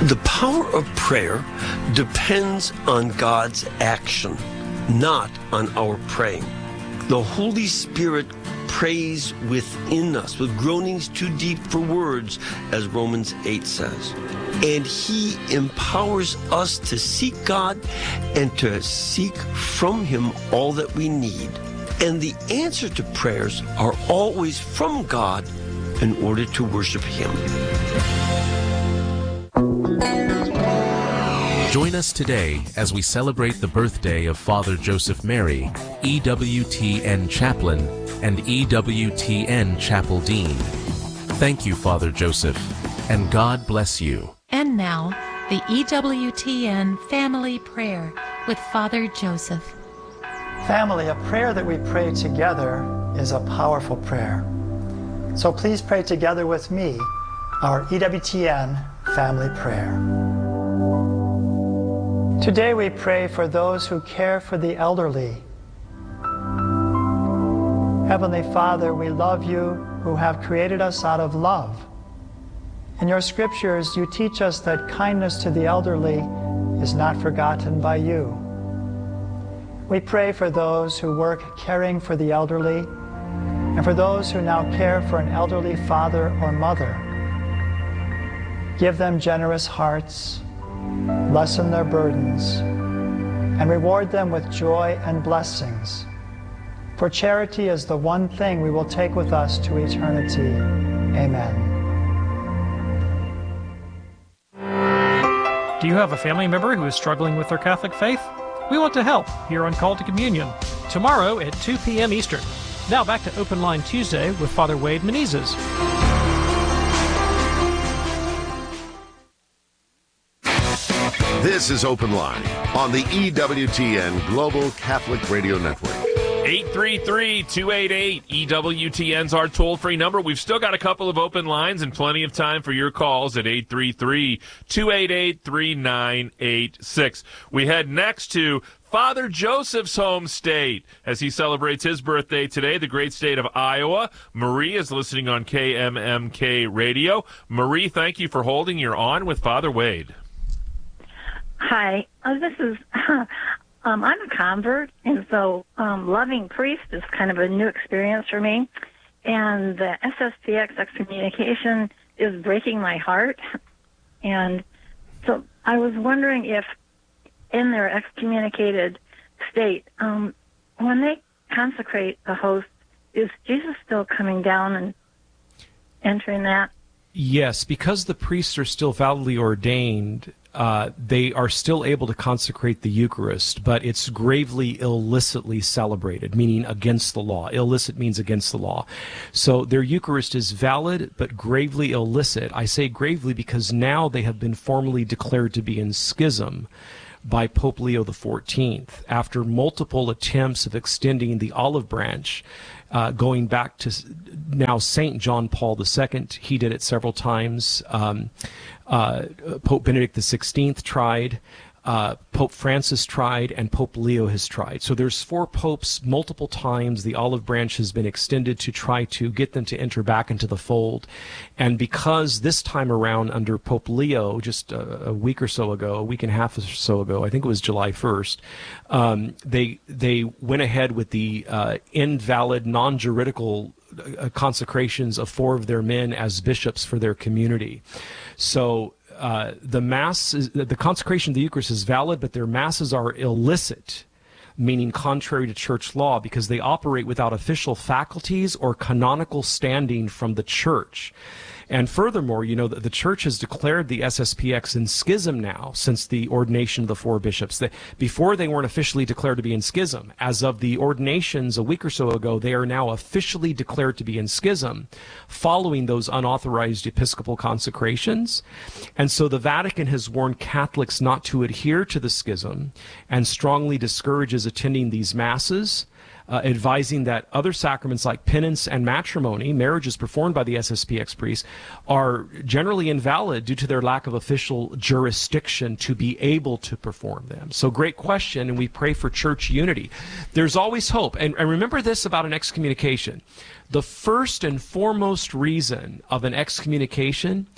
The power of prayer depends on God's action, not on our praying. The Holy Spirit prays within us with groanings too deep for words, as Romans 8 says. And He empowers us to seek God and to seek from Him all that we need. And the answer to prayers are always from God in order to worship Him. Join us today as we celebrate the birthday of Father Joseph Mary, EWTN Chaplain and EWTN Chapel Dean. Thank you, Father Joseph, and God bless you. And now, the EWTN Family Prayer with Father Joseph. Family, a prayer that we pray together is a powerful prayer. So please pray together with me our EWTN Family Prayer. Today we pray for those who care for the elderly. Heavenly Father, we love you who have created us out of love. In your scriptures, you teach us that kindness to the elderly is not forgotten by you. We pray for those who work caring for the elderly and for those who now care for an elderly father or mother. Give them generous hearts, lessen their burdens, and reward them with joy and blessings. For charity is the one thing we will take with us to eternity. Amen. Do you have a family member who is struggling with their Catholic faith? We want to help here on Call to Communion, tomorrow at 2 p.m. Eastern. Now back to Open Line Tuesday with Father Wade Menezes. This is Open Line on the EWTN Global Catholic Radio Network. 833-288-EWTN's our toll-free number. We've still got a couple of open lines and plenty of time for your calls at 833-288-3986. We head next to Father Joseph's home state as he celebrates his birthday today, the great state of Iowa. Marie is listening on KMMK Radio. Marie, thank you for holding. You're on with Father Wade. Hi, this is, I'm a convert, and so loving priest is kind of a new experience for me, and the SSPX excommunication is breaking my heart, and so I was wondering if in their excommunicated state, when they consecrate the host, is Jesus still coming down and entering that? Yes, because the priests are still validly ordained, they are still able to consecrate the Eucharist, but it's gravely illicitly celebrated, meaning against the law. Illicit means against the law. So their Eucharist is valid, but gravely illicit. I say gravely because now they have been formally declared to be in schism by Pope Leo XIV after multiple attempts of extending the olive branch, going back to now St. John Paul II. He did it several times. Pope Benedict XVI tried, Pope Francis tried, and Pope Leo has tried. So there's 4 popes. Multiple times the olive branch has been extended to try to get them to enter back into the fold. And because this time around under Pope Leo, just a week or so ago, a week and a half or so ago, I think it was July 1st, they went ahead with the invalid, non-juridical consecrations of 4 of their men as bishops for their community. So the consecration of the Eucharist is valid, but their masses are illicit, meaning contrary to church law, because they operate without official faculties or canonical standing from the church. And furthermore, you know, the church has declared the SSPX in schism now since the ordination of the 4 bishops. Before they weren't officially declared to be in schism. As of the ordinations a week or so ago, they are now officially declared to be in schism following those unauthorized episcopal consecrations. And so the Vatican has warned Catholics not to adhere to the schism and strongly discourages attending these masses, advising that other sacraments like penance and matrimony, marriages performed by the SSPX priests, are generally invalid due to their lack of official jurisdiction to be able to perform them. So great question, and we pray for church unity. There's always hope. And remember this about an excommunication. The first and foremost reason of an excommunication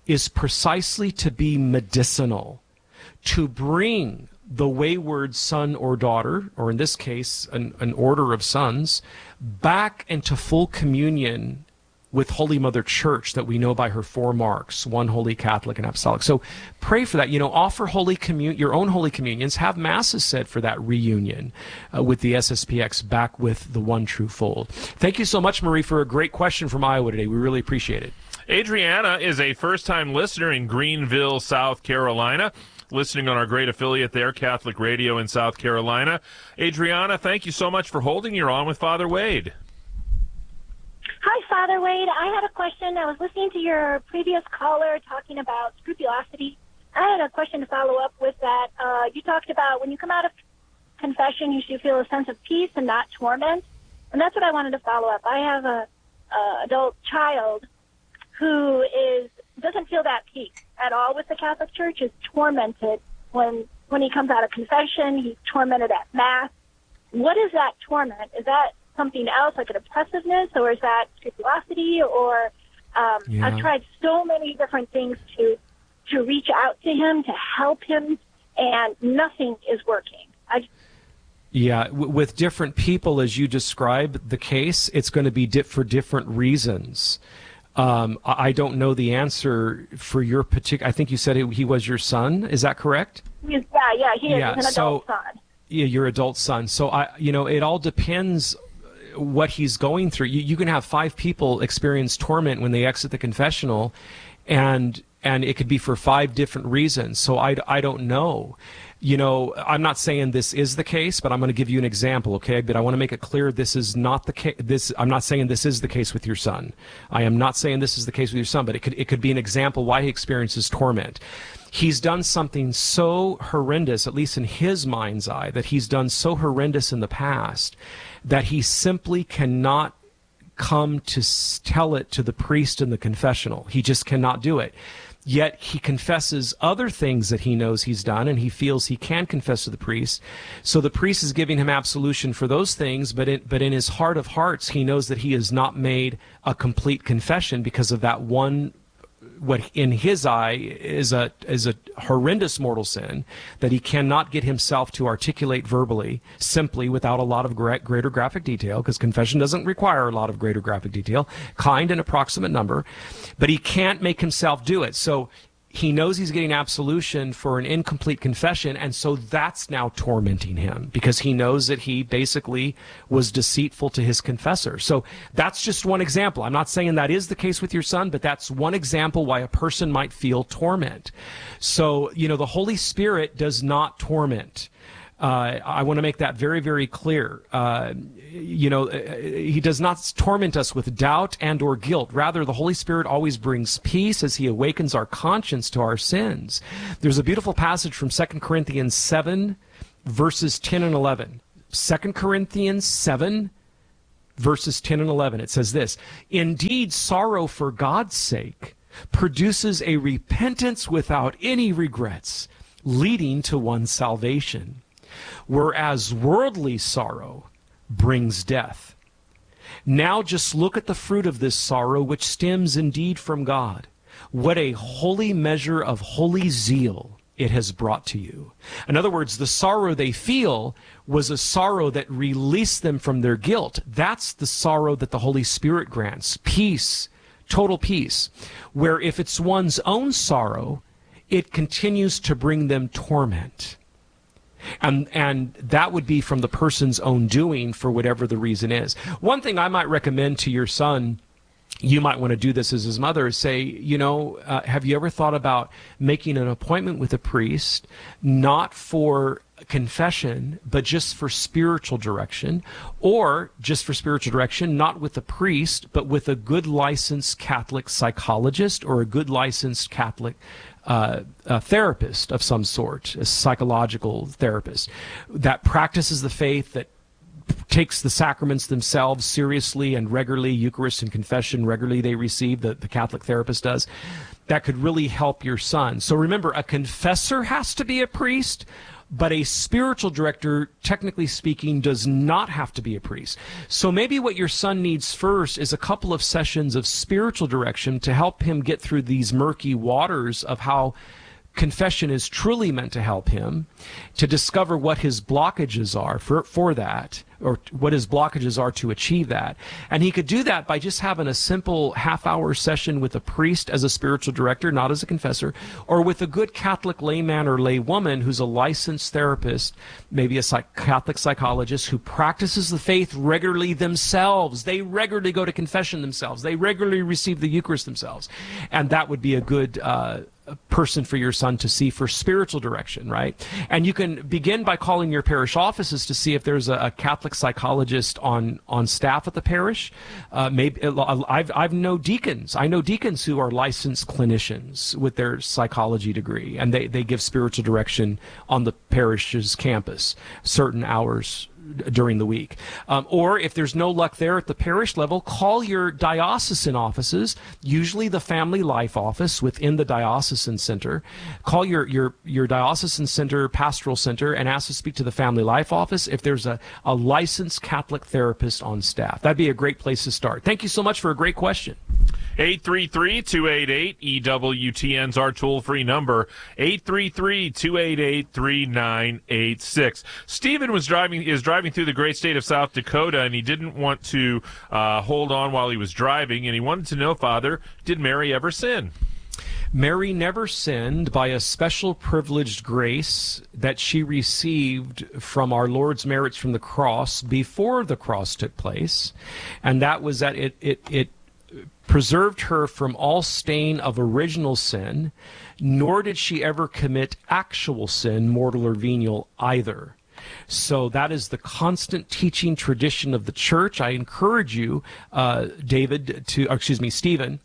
is precisely to be medicinal, to bring the wayward son or daughter, or in this case, an order of sons, back into full communion with Holy Mother Church that we know by her 4 marks, one Holy Catholic and Apostolic. So pray for that. Offer your own Holy Communions, have Masses said for that reunion with the SSPX back with the one true fold. Thank you so much, Marie, for a great question from Iowa today. We really appreciate it. Adriana is a first-time listener in Greenville, South Carolina, listening on our great affiliate there, Catholic Radio in South Carolina. Adriana, thank you so much for holding. You're on with Father Wade. Hi, Father Wade. I had a question. I was listening to your previous caller talking about scrupulosity. I had a question to follow up with that. You talked about when you come out of confession, you should feel a sense of peace and not torment. And that's what I wanted to follow up. I have a adult child who doesn't feel that peace at all with the Catholic Church, is tormented when he comes out of confession. He's tormented at Mass. What is that torment? Is that something else, like an oppressiveness, or is that scrupulosity? Or I've tried so many different things to reach out to him, to help him, and nothing is working. With different people, as you describe the case, it's going to be for different reasons. I don't know the answer for your particular. I think you said he was your son. Is that correct? He is. He's an adult son. Yeah, your adult son. So it all depends what he's going through. You can have 5 people experience torment when they exit the confessional, and it could be for 5 different reasons. So I don't know. I'm not saying this is the case, but I'm going to give you an example, okay? But I want to make it clear this is not the case. I'm not saying this is the case with your son. I am not saying this is the case with your son, but it could be an example why he experiences torment. He's done something so horrendous, at least in his mind's eye, that he's done so horrendous in the past that he simply cannot come to tell it to the priest in the confessional. He just cannot do it. Yet he confesses other things that he knows he's done, and he feels he can confess to the priest. So the priest is giving him absolution for those things, but in his heart of hearts, he knows that he has not made a complete confession because of that one, what in his eye is a horrendous mortal sin that he cannot get himself to articulate verbally, simply, without a lot of greater graphic detail, because confession doesn't require a lot of greater graphic detail, kind and approximate number, but he can't make himself do it. So he knows he's getting absolution for an incomplete confession, and so that's now tormenting him because he knows that he basically was deceitful to his confessor. So that's just one example. I'm not saying that is the case with your son, but that's one example why a person might feel torment. So, the Holy Spirit does not torment. I want to make that very, very clear. He does not torment us with doubt and or guilt. Rather, the Holy Spirit always brings peace as he awakens our conscience to our sins. There's a beautiful passage from 2 Corinthians 7, verses 10 and 11. 2 Corinthians 7, verses 10 and 11. It says this: "Indeed, sorrow for God's sake produces a repentance without any regrets, leading to one's salvation. Whereas worldly sorrow brings death. Now just look at the fruit of this sorrow, which stems indeed from God. What a holy measure of holy zeal it has brought to you." In other words, the sorrow they feel was a sorrow that released them from their guilt. That's the sorrow that the Holy Spirit grants. Peace, total peace. Where if it's one's own sorrow, it continues to bring them torment. And that would be from the person's own doing for whatever the reason is. One thing I might recommend to your son, you might want to do this as his mother, is say, have you ever thought about making an appointment with a priest, not for confession, but just for spiritual direction, or just for spiritual direction, not with a priest, but with a good licensed Catholic psychologist or a good licensed Catholic a therapist of some sort, a psychological therapist that practices the faith, that takes the sacraments themselves seriously and regularly, Eucharist and confession regularly they receive, the Catholic therapist does, that could really help your son. So remember, a confessor has to be a priest, But a spiritual director, technically speaking, does not have to be a priest. So maybe what your son needs first is a couple of sessions of spiritual direction to help him get through these murky waters of how confession is truly meant to help him, to discover what his blockages are for that, or what his blockages are to achieve that. And he could do that by just having a simple half-hour session with a priest as a spiritual director, not as a confessor, or with a good Catholic layman or laywoman who's a licensed therapist, maybe a Catholic psychologist who practices the faith regularly themselves. They regularly go to confession themselves. They regularly receive the Eucharist themselves. And that would be a good person for your son to see for spiritual direction, right? And you can begin by calling your parish offices to see if there's a Catholic psychologist on staff at the parish. Maybe I know deacons who are licensed clinicians with their psychology degree, and they give spiritual direction on the parish's campus certain hours during the week. Or if there's no luck there at the parish level, call your diocesan offices, usually the family life office within the diocesan center. Call your diocesan center, pastoral center, and ask to speak to the family life office if there's a licensed Catholic therapist on staff. That'd be a great place to start. Thank you so much for a great question. 833-288-EWTN's our toll-free number, 833-288-3986. Stephen is driving through the great state of South Dakota, and he didn't want to hold on while he was driving, and he wanted to know, Father, did Mary ever sin? Mary never sinned by a special privileged grace that she received from our Lord's merits from the cross before the cross took place, and that was that it preserved her from all stain of original sin, nor did she ever commit actual sin, mortal or venial, either. So that is the constant teaching tradition of the church. I encourage you, Stephen,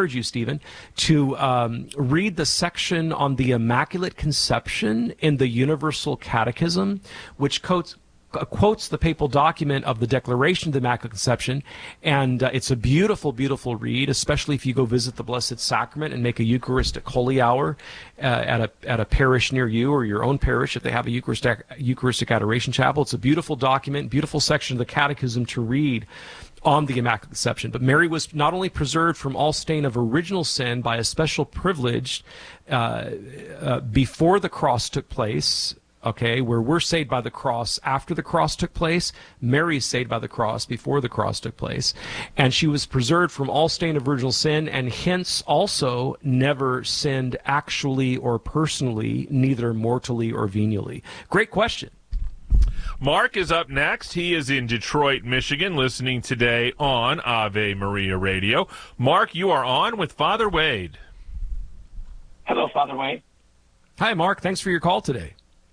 to read the section on the Immaculate Conception in the Universal Catechism, which quotes the papal document of the Declaration of the Immaculate Conception, and it's a beautiful, beautiful read, especially if you go visit the Blessed Sacrament and make a Eucharistic Holy Hour at a parish near you, or your own parish if they have a Eucharistic Adoration Chapel. It's a beautiful document, beautiful section of the Catechism to read on the Immaculate Conception. But Mary was not only preserved from all stain of original sin by a special privilege before the cross took place, okay, where we're saved by the cross after the cross took place. Mary's saved by the cross before the cross took place. And she was preserved from all stain of original sin, and hence also never sinned actually or personally, neither mortally or venially. Great question. Mark is up next. He is in Detroit, Michigan, listening today on Ave Maria Radio. Mark, you are on with Father Wade. Hello, Father Wade. Hi, Mark. Thanks for your call today.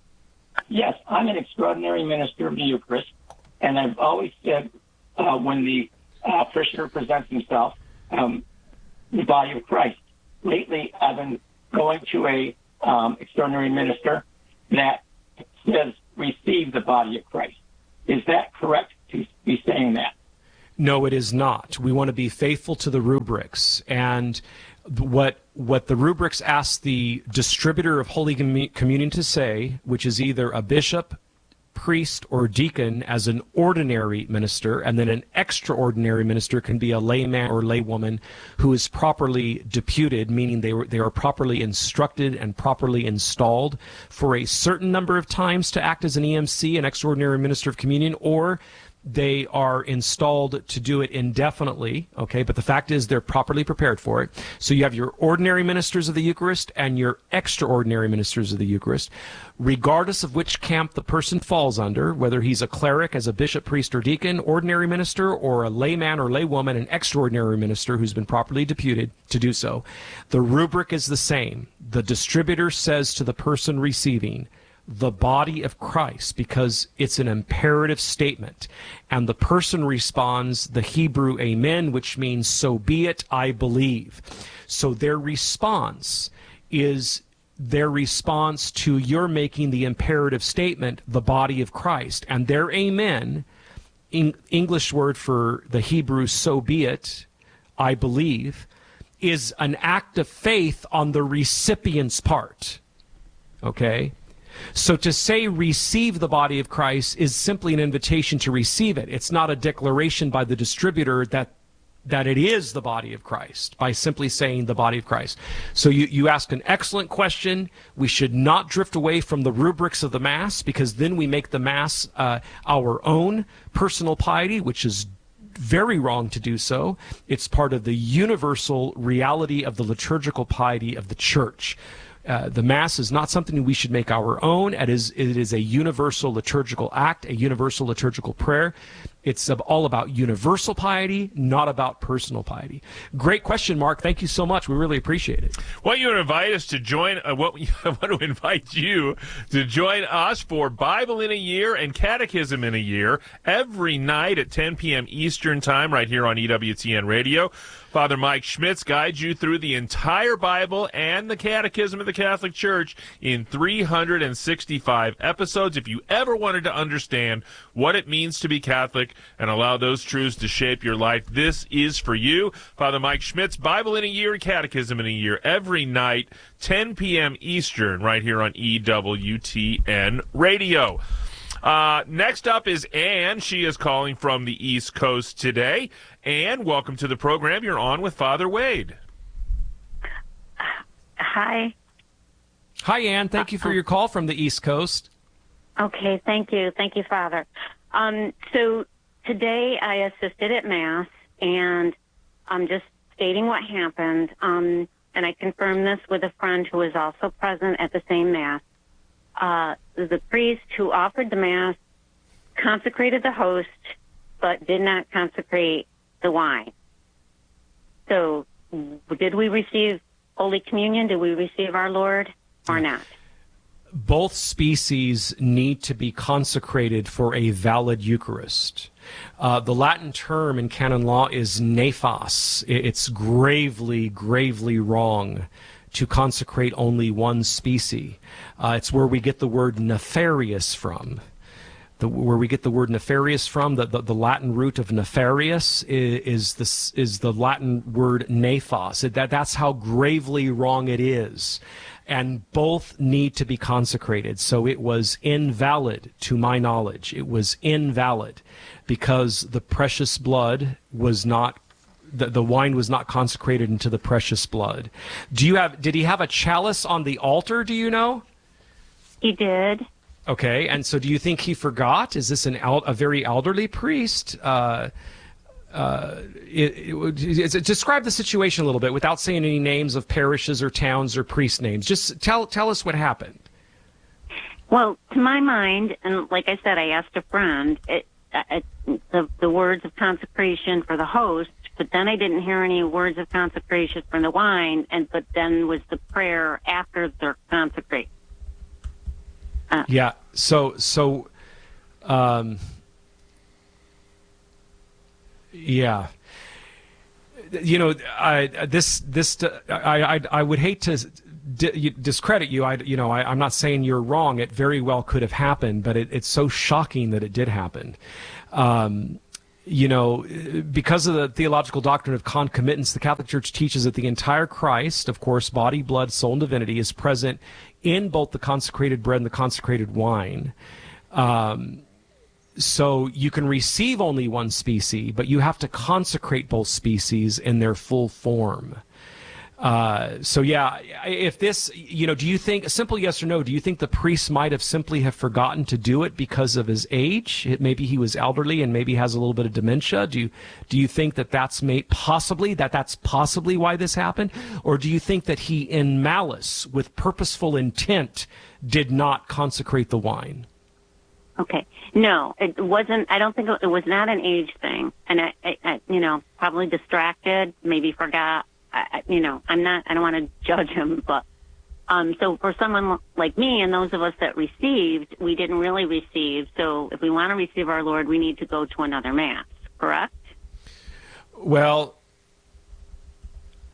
Yes, I'm an extraordinary minister of the Eucharist, and I've always said when the parishioner presents himself, the body of Christ. Lately, I've been going to a extraordinary minister that says, receive the body of Christ. Is that correct to be saying that? No, it is not. We want to be faithful to the rubrics, and what the rubrics ask the distributor of Holy Communion to say, which is either a bishop, priest, or deacon as an ordinary minister, and then an extraordinary minister can be a layman or laywoman who is properly deputed, meaning they are properly instructed and properly installed for a certain number of times to act as an EMC, an extraordinary minister of communion, or they are installed to do it indefinitely, okay? But the fact is they're properly prepared for it. So you have your ordinary ministers of the Eucharist and your extraordinary ministers of the Eucharist. Regardless of which camp the person falls under, whether he's a cleric as a bishop, priest, or deacon, ordinary minister, or a layman or laywoman, an extraordinary minister who's been properly deputed to do so, the rubric is the same. The distributor says to the person receiving, the body of Christ, because it's an imperative statement. And the person responds the Hebrew amen, which means, so be it, I believe. So their response is their response to your making the imperative statement, the body of Christ. And their amen, English word for the Hebrew, so be it, I believe, is an act of faith on the recipient's part. Okay? So to say receive the body of Christ is simply an invitation to receive it. It's not a declaration by the distributor that it is the body of Christ by simply saying the body of Christ. So you ask an excellent question. We should not drift away from the rubrics of the Mass, because then we make the Mass our own personal piety, which is very wrong to do so. It's part of the universal reality of the liturgical piety of the Church. The Mass is not something we should make our own. It is a universal liturgical act, a universal liturgical prayer. It's all about universal piety, not about personal piety. Great question, Mark. Thank you so much. We really appreciate it. Well, you invite us to join. I want to invite you to join us for Bible in a Year and Catechism in a Year every night at 10 p.m. Eastern Time, right here on EWTN Radio. Father Mike Schmitz guides you through the entire Bible and the Catechism of the Catholic Church in 365 episodes. If you ever wanted to understand what it means to be Catholic and allow those truths to shape your life, this is for you. Father Mike Schmitz, Bible in a Year and Catechism in a Year, every night, 10 p.m. Eastern, right here on EWTN Radio. Next up is Ann. She is calling from the East Coast today. Ann, welcome to the program. You're on with Father Wade. Hi. Hi, Ann. Thank you for your call from the East Coast. Okay, thank you. Thank you, Father. So today I assisted at Mass, and I'm just stating what happened, and I confirmed this with a friend who was also present at the same Mass. The priest who offered the Mass consecrated the host, but did not consecrate the wine. So did we receive Holy Communion? Did we receive our Lord or not? Both species need to be consecrated for a valid Eucharist. The Latin term in canon law is nephas. It's gravely, gravely wrong to consecrate only one species. It's where we get the word nefarious from. Where we get the word nefarious from, the Latin root of nefarious is the Latin word nephos. That's how gravely wrong it is. And both need to be consecrated. So it was invalid, to my knowledge. It was invalid because the precious blood was not, the wine was not consecrated into the precious blood. Did he have a chalice on the altar, do you know? He did. Okay, and so do you think he forgot? Is this a very elderly priest? Describe the situation a little bit without saying any names of parishes or towns or priest names. Just tell us what happened. Well, to my mind, and like I said, I asked a friend, the words of consecration for the host, but then I didn't hear any words of consecration for the wine, but then was the prayer after they're consecrated. Yeah. So, yeah. You know, I would hate to discredit you. I'm not saying you're wrong. It very well could have happened, but it's so shocking that it did happen. Because of the theological doctrine of concomitance, the Catholic Church teaches that the entire Christ, of course, body, blood, soul, and divinity, is present in both the consecrated bread and the consecrated wine. So you can receive only one species, but you have to consecrate both species in their full form. If this, do you think, a simple yes or no, do you think the priest might have simply have forgotten to do it because of his age? Maybe he was elderly and maybe has a little bit of dementia. Do you think that's possibly why this happened? Or do you think that he, in malice, with purposeful intent, did not consecrate the wine? Okay. No, it wasn't. I don't think it was not an age thing. And I probably distracted, maybe forgot. I don't want to judge him, but so for someone like me and those of us that received, we didn't really receive. So if we want to receive our Lord, we need to go to another Mass, correct? Well,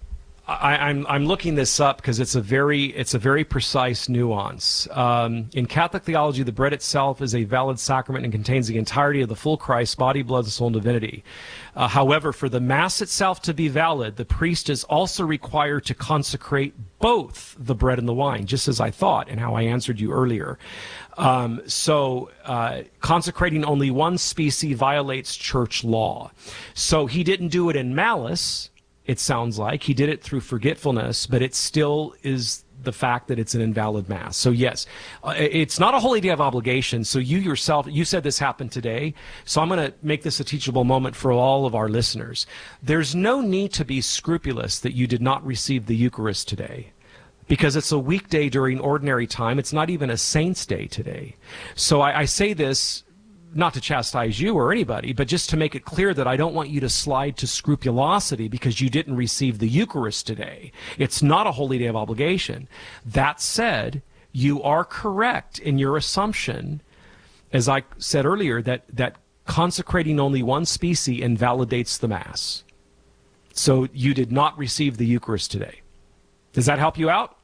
I'm looking this up because it's a very precise nuance. In Catholic theology, the bread itself is a valid sacrament and contains the entirety of the full Christ, body, blood, soul, and divinity. However, for the Mass itself to be valid, the priest is also required to consecrate both the bread and the wine, just as I thought and how I answered you earlier. So consecrating only one species violates church law. So he didn't do it in malice. It sounds like he did it through forgetfulness, but it still is the fact that it's an invalid Mass. So yes, it's not a holy day of obligation. So you yourself, you said this happened today. So I'm going to make this a teachable moment for all of our listeners. There's no need to be scrupulous that you did not receive the Eucharist today, because it's a weekday during ordinary time. It's not even a saint's day today. So I say this not to chastise you or anybody, but just to make it clear that I don't want you to slide to scrupulosity because you didn't receive the Eucharist today. It's not a holy day of obligation. That said, you are correct in your assumption, as I said earlier, that consecrating only one species invalidates the Mass. So you did not receive the Eucharist today. Does that help you out?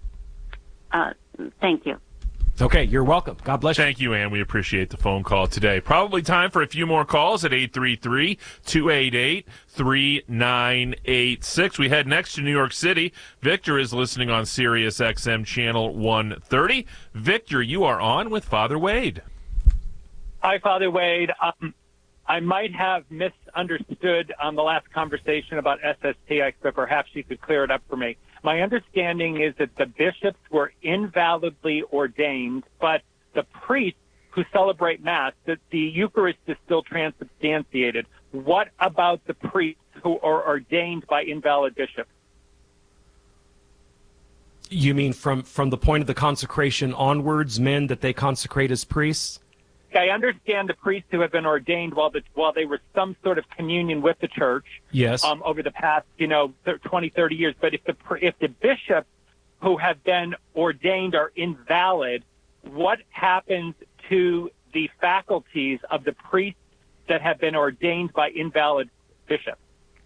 Thank you. Okay, you're welcome. God bless you. Thank you, Ann. We appreciate the phone call today. Probably time for a few more calls at 833-288-3986. We head next to New York City. Victor is listening on Sirius XM Channel 130. Victor, you are on with Father Wade. Hi, Father Wade. I might have misunderstood the last conversation about SSPX, but perhaps you could clear it up for me. My understanding is that the bishops were invalidly ordained, but the priests who celebrate Mass, that the Eucharist is still transubstantiated. What about the priests who are ordained by invalid bishops? You mean from the point of the consecration onwards, men that they consecrate as priests? I understand the priests who have been ordained while they were some sort of communion with the church. Yes. Over the past, 20, 30 years. But if the bishops who have been ordained are invalid, what happens to the faculties of the priests that have been ordained by invalid bishops?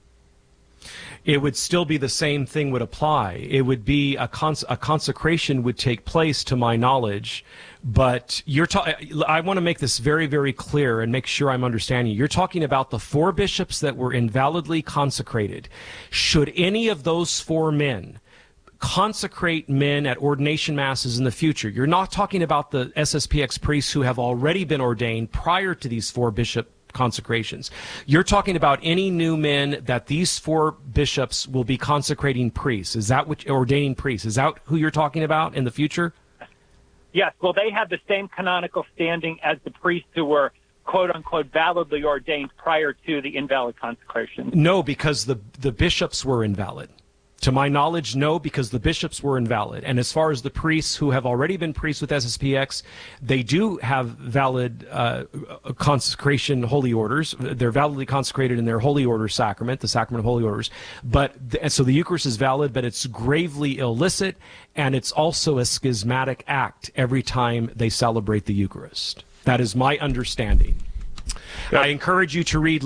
It would still be the same thing would apply. It would be a consecration would take place, to my knowledge. But I want to make this very, very clear and make sure I'm understanding you. You're talking about the 4 bishops that were invalidly consecrated. Should any of those 4 men consecrate men at ordination masses in the future? You're not talking about the SSPX priests who have already been ordained prior to these 4 bishop consecrations. You're talking about any new men that these 4 bishops will be consecrating priests. Is that what ordaining priests? Is that who you're talking about in the future? Yes. Well, they have the same canonical standing as the priests who were quote unquote validly ordained prior to the invalid consecration. No, because the bishops were invalid. To my knowledge, no, because the bishops were invalid. And as far as the priests who have already been priests with SSPX, they do have valid consecration holy orders. They're validly consecrated in their holy order sacrament, the sacrament of holy orders. So the Eucharist is valid, but it's gravely illicit, and it's also a schismatic act every time they celebrate the Eucharist. That is my understanding. I encourage you to read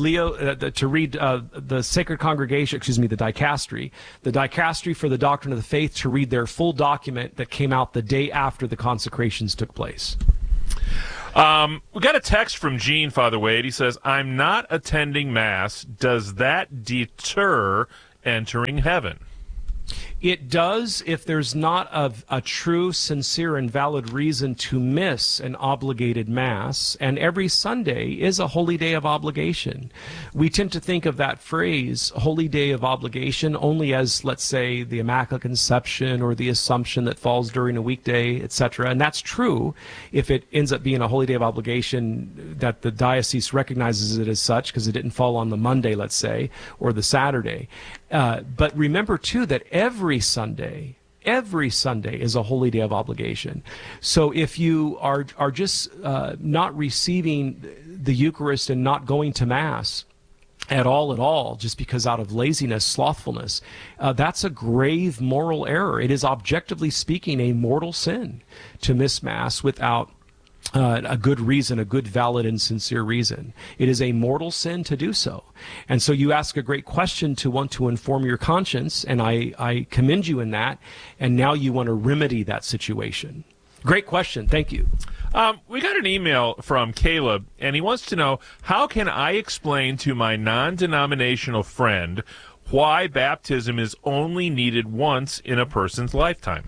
the Sacred Congregation, the Dicastery for the Doctrine of the Faith, to read their full document that came out the day after the consecrations took place. We got a text from Gene, Father Wade. He says, "I'm not attending Mass. Does that deter entering heaven?" It does if there's not a true, sincere, and valid reason to miss an obligated Mass, and every Sunday is a holy day of obligation. We tend to think of that phrase, holy day of obligation, only as, let's say, the Immaculate Conception or the Assumption that falls during a weekday, etc. And that's true if it ends up being a holy day of obligation that the diocese recognizes it as such, because it didn't fall on the Monday, let's say, or the Saturday. But remember, too, that every Sunday is a holy day of obligation. So if you are just not receiving the Eucharist and not going to Mass at all, just because out of laziness, slothfulness, that's a grave moral error. It is, objectively speaking, a mortal sin to miss Mass without a good reason, a good, valid, and sincere reason. It is a mortal sin to do so. And so you ask a great question to want to inform your conscience, and I commend you in that, and now you want to remedy that situation. Great question. Thank you. We got an email from Caleb, and he wants to know, how can I explain to my non-denominational friend why baptism is only needed once in a person's lifetime?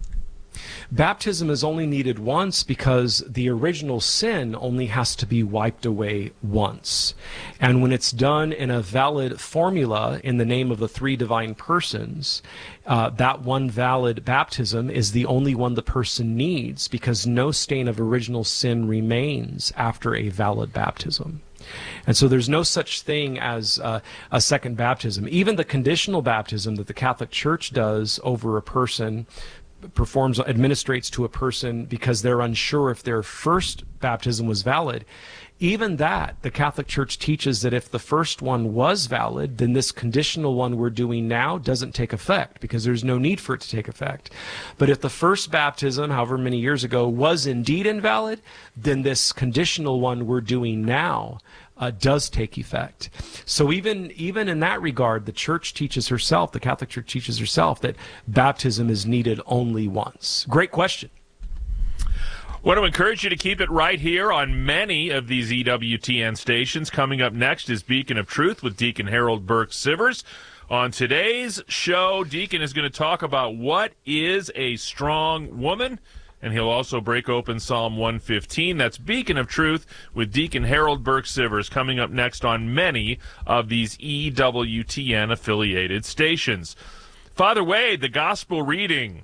Baptism is only needed once because the original sin only has to be wiped away once. And when it's done in a valid formula in the name of the three divine persons, that one valid baptism is the only one the person needs, because no stain of original sin remains after a valid baptism. And so there's no such thing as a second baptism. Even the conditional baptism that the Catholic Church does over a person, administrates to a person because they're unsure if their first baptism was valid. Even that, the Catholic Church teaches that if the first one was valid, then this conditional one we're doing now doesn't take effect, because there's no need for it to take effect. But if the first baptism, however many years ago, was indeed invalid, then this conditional one we're doing now does take effect. So even in that regard, the Church teaches herself, the Catholic Church teaches herself, that baptism is needed only once. Great question. Want to encourage you to keep it right here on many of these EWTN stations. Coming up next is Beacon of Truth with Deacon Harold Burke-Sivers. On today's show, Deacon is going to talk about what is a strong woman, and he'll also break open Psalm 115. That's Beacon of Truth with Deacon Harold Burke-Sivers, coming up next on many of these EWTN-affiliated stations. Father Wade, the gospel reading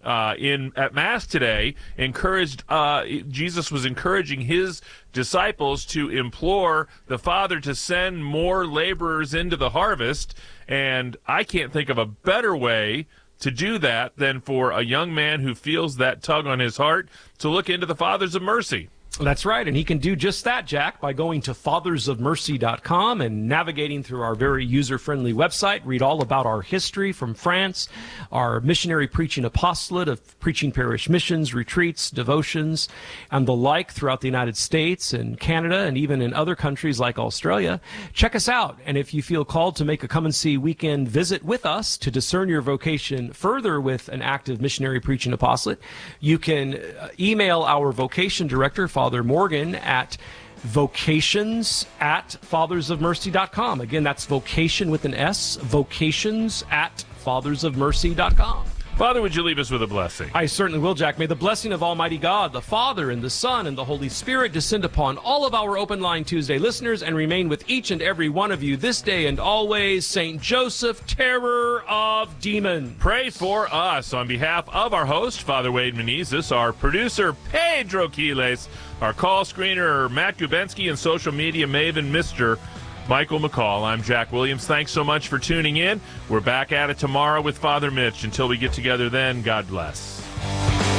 at Mass today encouraged, Jesus was encouraging his disciples to implore the Father to send more laborers into the harvest, and I can't think of a better way to do that than for a young man who feels that tug on his heart to look into the Fathers of Mercy. That's right, and he can do just that, Jack, by going to fathersofmercy.com and navigating through our very user-friendly website. Read all about our history from France, our missionary preaching apostolate of preaching parish missions, retreats, devotions, and the like throughout the United States and Canada and even in other countries like Australia. Check us out, and if you feel called to make a come-and-see weekend visit with us to discern your vocation further with an active missionary preaching apostolate, you can email our vocation director, Father Morgan, at vocations@fathersofmercy.com. Again, that's vocation with an S, vocations@fathersofmercy.com. Father, would you leave us with a blessing? I certainly will, Jack. May the blessing of Almighty God, the Father, and the Son, and the Holy Spirit descend upon all of our Open Line Tuesday listeners and remain with each and every one of you this day and always. St. Joseph, terror of demons. Pray for us. On behalf of our host, Father Wade Menezes, our producer, Pedro Quiles, our call screener, Matt Gubensky, and social media maven, Mr. Michael McCall. I'm Jack Williams. Thanks so much for tuning in. We're back at it tomorrow with Father Mitch. Until we get together then, God bless.